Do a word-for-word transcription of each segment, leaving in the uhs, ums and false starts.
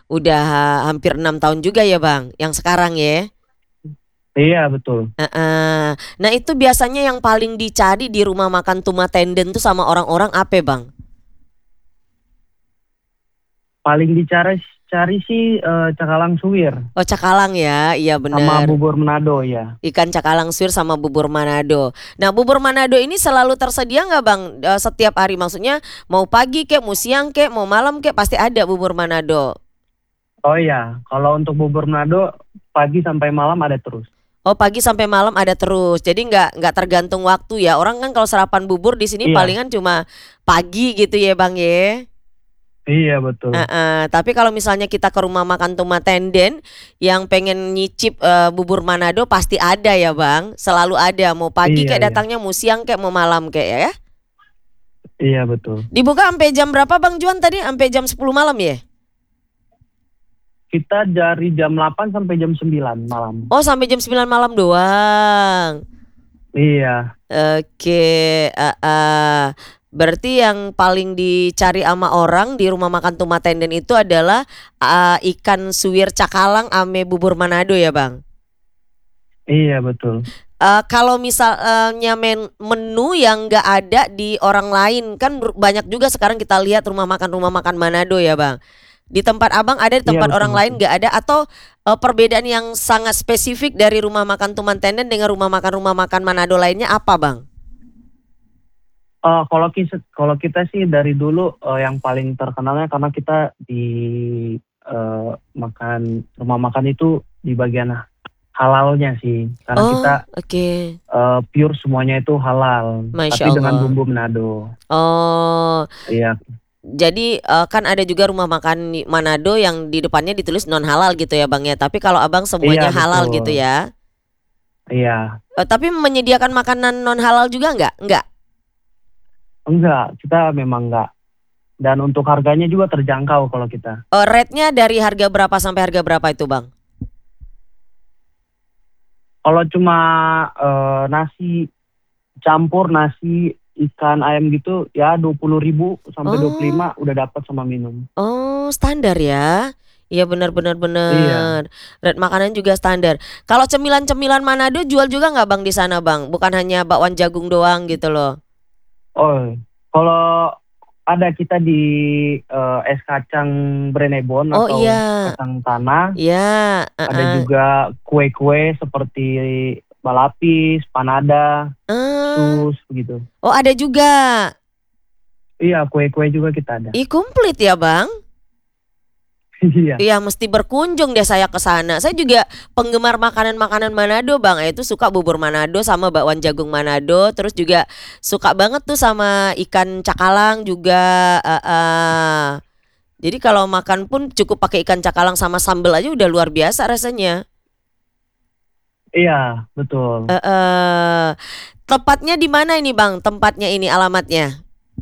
Udah hampir enam tahun juga ya Bang, yang sekarang ya? Iya betul. Heeh. Nah itu biasanya yang paling dicari di rumah makan Tumatenden tuh sama orang-orang apa Bang? Paling dicari cari sih eh, cakalang suwir Oh cakalang ya, iya sama bener. bubur Manado ya. Ikan cakalang suwir sama bubur Manado. Nah bubur Manado ini selalu tersedia nggak Bang? Eh, setiap hari maksudnya mau pagi kek, mau siang kek, mau malam kek pasti ada bubur Manado. Oh iya, kalau untuk bubur Manado pagi sampai malam ada terus. Oh pagi sampai malam ada terus. Jadi nggak nggak tergantung waktu ya. Orang kan kalau sarapan bubur di sini Iya, palingan cuma pagi gitu ya Bang ya. iya betul. Heeh, tapi kalau misalnya kita ke rumah makan Tumatenden yang pengen nyicip eh, bubur Manado pasti ada ya Bang. Selalu ada. Mau pagi Iya, kayak iya. datangnya, mau siang kayak mau malam kayak ya. Iya betul. Dibuka sampai jam berapa Bang Juan tadi? Sampai jam sepuluh malam ya? Kita dari jam delapan sampai jam sembilan malam. Oh sampai jam sembilan malam doang. Iya, Oke, eh, eh. Berarti yang paling dicari sama orang di rumah makan Tumatenden itu adalah eh, ikan suwir cakalang ame bubur Manado ya Bang? iya betul. Eh, kalau misalnya men- menu yang nggak ada di orang lain kan ber- banyak juga sekarang kita lihat rumah makan rumah makan Manado ya Bang. Di tempat Abang ada, di Iya tempat betul orang lain betul. nggak ada atau eh, perbedaan yang sangat spesifik dari rumah makan Tumatenden dengan rumah makan rumah makan Manado lainnya apa Bang? Eh, kalau kita kalau kita sih dari dulu eh, yang paling terkenalnya karena kita di eh, makan rumah makan itu di bagian halalnya sih, karena kita Oh oke, eh, pure semuanya itu halal, Masya tapi dengan Allah. bumbu Manado. Oh Iya, jadi eh, kan ada juga rumah makan di Manado yang di depannya ditulis non halal gitu ya Bang ya. Tapi kalau Abang iya semuanya halal betul. gitu ya. Iya, Eh, tapi menyediakan makanan non halal juga nggak? Nggak. enggak, kita memang enggak. Dan untuk harganya juga terjangkau kalau kita. Eh, rate-nya dari harga berapa sampai harga berapa itu Bang? Kalau cuma eh, nasi campur nasi ikan ayam gitu ya dua puluh ribu sampai dua puluh Oh, lima udah dapat sama minum. oh standar ya. Iya benar benar Iya. benar. Rate makanan juga standar. Kalau cemilan-cemilan Manado jual juga nggak Bang di sana Bang? Bukan hanya bakwan jagung doang gitu loh. Oh, kalau ada kita di eh, es kacang Brenebon Oh atau iya, kacang tanah, iya. ada Heeh. juga kue-kue seperti balapis, panada, Eh, sus begitu. oh ada juga. Iya, kue-kue juga kita ada. Ih komplit ya Bang? Iya. Iya mesti berkunjung deh saya ke sana. Saya juga penggemar makanan-makanan Manado Bang. Itu suka bubur Manado sama bakwan jagung Manado. Terus juga suka banget tuh sama ikan cakalang juga. eh, eh. Jadi kalau makan pun cukup pakai ikan cakalang sama sambal aja udah luar biasa rasanya. Iya, betul. Eh, eh. Tepatnya di mana ini Bang? Tempatnya ini alamatnya?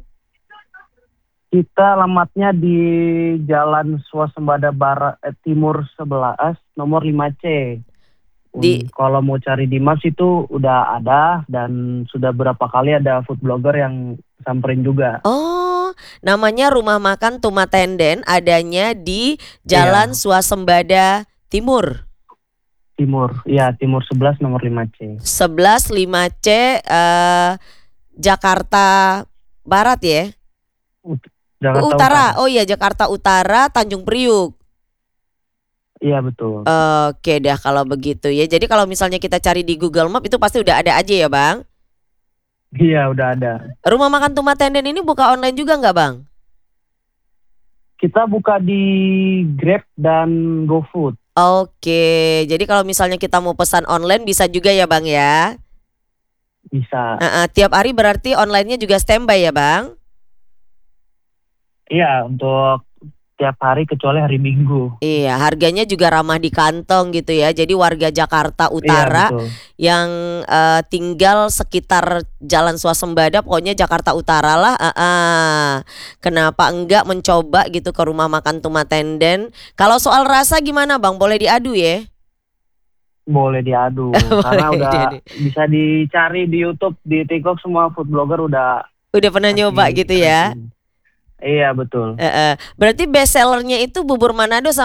Kita alamatnya di Jalan Swasembada Barat eh, Timur sebelas nomor lima C. Di Un- Kalau mau cari di Maps itu udah ada dan sudah berapa kali ada food blogger yang samperin juga. Oh, namanya Rumah Makan Tumatenden adanya di Jalan Iya, Swasembada Timur. Timur. Iya, Timur sebelas nomor lima C. Sebelas lima C eh, Jakarta Barat ya. Ut- U- Jakarta Utara. Utara. Oh iya Jakarta Utara Tanjung Priuk. Iya, betul. Oke dah kalau begitu ya. Jadi kalau misalnya kita cari di Google Map itu pasti udah ada aja ya Bang. Iya, udah ada. Rumah makan Tumatenden ini buka online juga nggak Bang? Kita buka di Grab dan GoFood. Oke, jadi kalau misalnya kita mau pesan online bisa juga ya Bang ya. Bisa. Eh, eh, tiap hari berarti onlinenya juga standby ya Bang? Iya, untuk tiap hari kecuali hari Minggu. Iya, harganya juga ramah di kantong gitu ya. Jadi warga Jakarta Iya, Utara betul. yang eh, tinggal sekitar Jalan Swasembada, pokoknya Jakarta Utara lah. eh, eh. Kenapa enggak mencoba gitu ke rumah makan Tumatenden? Kalau soal rasa gimana Bang? Boleh diadu ya? Boleh diadu karena Boleh udah diadu. bisa dicari di YouTube, di TikTok semua food blogger udah Udah pernah nyoba kasih gitu ya? rating. Iya betul. Eh, eh. Berarti best sellernya itu bubur Manado